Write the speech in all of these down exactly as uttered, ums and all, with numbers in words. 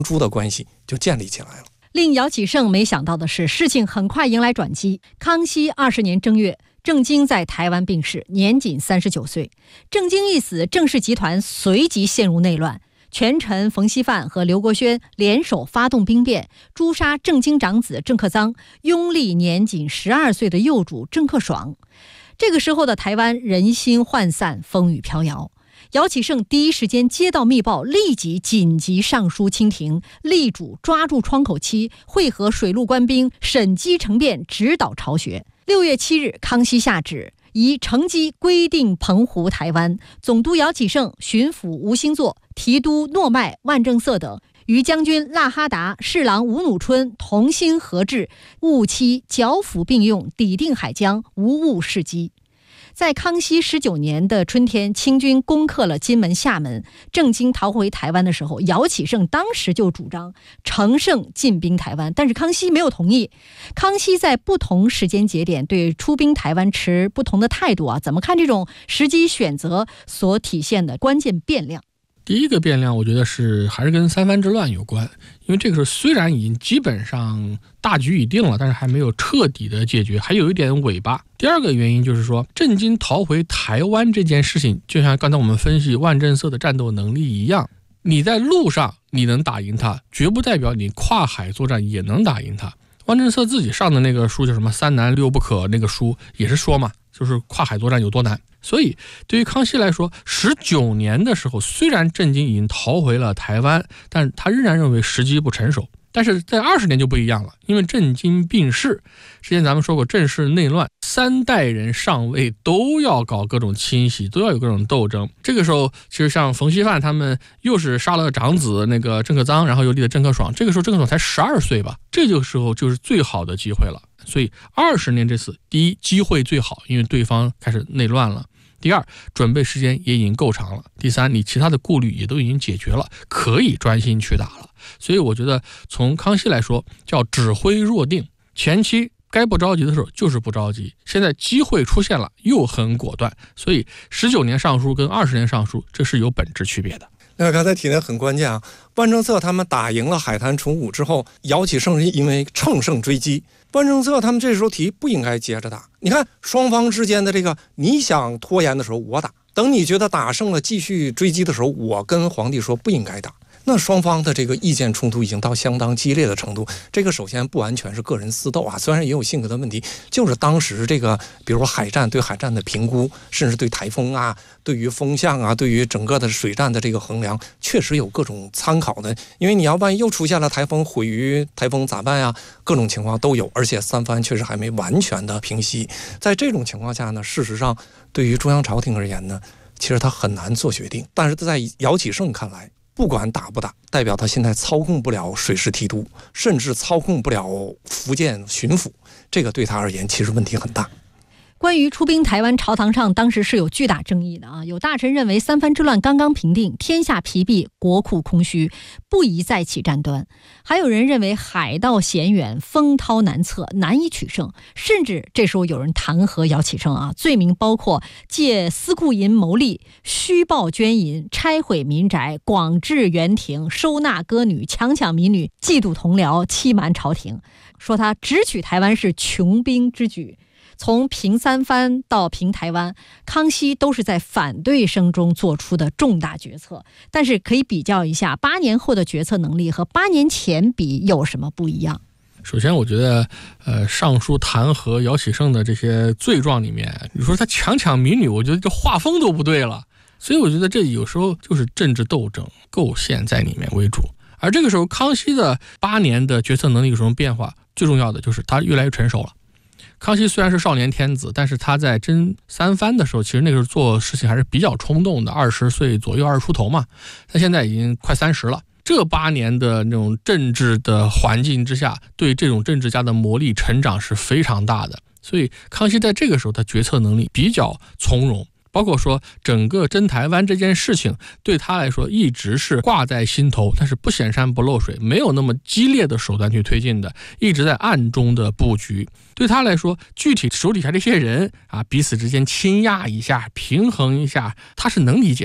朱的关系就建立起来了。 令姚启圣没想到的是，事情很快迎来转机。康熙二十年正月，郑经在台湾病逝，年仅三十九岁。郑经一死，郑氏集团随即陷入内乱。权臣冯锡范和刘国轩联手发动兵变，诛杀郑经长子郑克臧，拥立年仅十二岁的幼主郑克爽。这个时候的台湾人心涣散，风雨飘摇。姚启圣第一时间接到密报，立即紧急上书清廷，力主抓住窗口期，会合水陆官兵，审机成变，指导朝学。六月七日，康熙下旨，以乘机规定澎湖、台湾，总督姚启圣、巡抚吴兴作、提督诺迈、万正色等与将军腊哈达、侍郎吴努春同心合制，务期剿抚并用，抵定海疆，无误事机。在康熙十九年的春天，清军攻克了金门、厦门，郑经逃回台湾的时候，姚启圣当时就主张乘胜进兵台湾，但是康熙没有同意。康熙在不同时间节点对出兵台湾持不同的态度啊，怎么看这种时机选择所体现的关键变量？ 第一个变量我觉得是还是跟三藩之乱有关，因为这个时候虽然已经基本上大局已定了，但是还没有彻底的解决，还有一点尾巴。第二个原因就是说，郑经逃回台湾这件事情，就像刚才我们分析万正色的战斗能力一样，你在路上你能打赢他，绝不代表你跨海作战也能打赢他。万正色自己上的那个书叫什么三难六不可，那个书也是说嘛，就是跨海作战有多难。所以对于康熙来说，十九年的时候，虽然郑经已经逃回了台湾，但他仍然认为时机不成熟。但是在二十年就不一样了，因为郑经病逝，之前咱们说过郑氏内乱，三代人上位都要搞各种清洗，都要有各种斗争。这个时候其实像冯锡范他们又是杀了长子那个郑克臧，然后又立了郑克爽，这个时候郑克爽才十二岁吧，这个时候就是最好的机会了。所以二十年这次，第一机会最好，因为对方开始内乱了。第二，准备时间也已经够长了。第三，你其他的顾虑也都已经解决了，可以专心去打了。所以我觉得从康熙来说，叫指挥若定，前期该不着急的时候就是不着急，现在机会出现了又很果断。所以十九年上书跟二十年上书，这是有本质区别的。 那刚才提的很关键啊，万正色他们打赢了海滩崇武之后，姚启圣因为乘胜追击，万正色他们这时候提不应该接着打。你看双方之间的这个，你想拖延的时候我打，等你觉得打胜了继续追击的时候，我跟皇帝说不应该打。那双方的这个意见冲突已经到相当激烈的程度，这个首先不完全是个人私斗啊，虽然也有性格的问题，就是当时这个比如说海战对海战的评估，甚至对台风啊，对于风向啊，对于整个的水战的这个衡量，确实有各种参考的。因为你要万一又出现了台风，毁于台风咋办呀？各种情况都有，而且三藩确实还没完全的平息。在这种情况下呢，事实上对于中央朝廷而言呢，其实他很难做决定。但是在姚启圣看来，不管打不打，代表他现在操控不了水师提督，甚至操控不了福建巡抚，这个对他而言其实问题很大。 关于出兵台湾，朝堂上当时是有巨大争议的啊！有大臣认为三藩之乱刚刚平定，天下疲弊，国库空虚，不宜再起战端；还有人认为海道险远，风涛难测，难以取胜。甚至这时候有人弹劾姚启圣啊，罪名包括借私库银牟利、虚报捐银、拆毁民宅、广置园亭、收纳歌女、强抢民女、嫉妒同僚、欺瞒朝廷，说他直取台湾是穷兵之举。从平三藩到平台湾，康熙都是在反对声中做出的重大决策。但是可以比较一下，八年后的决策能力和八年前比有什么不一样？ 首先我觉得呃，上书弹劾姚启圣的这些罪状里面，你说他强抢民女，我觉得这画风都不对了。所以我觉得这有时候就是政治斗争构陷在里面为主。而这个时候康熙的八年的决策能力有什么变化？最重要的就是他越来越成熟了。康熙虽然是少年天子，但是他在征三藩的时候，其实那个时候做事情还是比较冲动的，二十岁左右，二十出头嘛。他现在已经快三十了。这八年的那种政治的环境之下，对这种政治家的磨砺成长是非常大的。所以康熙在这个时候，他决策能力比较从容。包括说整个征台湾这件事情对他来说一直是挂在心头，但是不显山不漏水，没有那么激烈的手段去推进的，一直在暗中的布局。对他来说，具体手底下这些人啊，彼此之间倾轧一下，平衡一下，他是能理解的。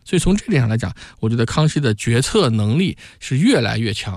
所以从这点上来讲，我觉得康熙的决策能力是越来越强。